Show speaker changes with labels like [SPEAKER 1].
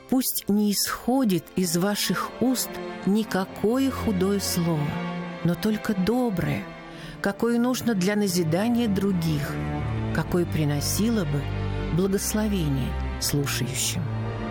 [SPEAKER 1] Пусть не исходит из ваших уст никакое худое слово, но только доброе, какое нужно для назидания других, какое приносило бы благословение слушающим.